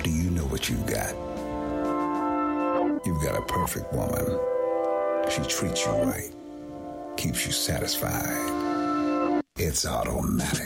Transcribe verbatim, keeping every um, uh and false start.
do you know what you've got? You've got a perfect woman. She treats you right, keeps you satisfied. It's automatic.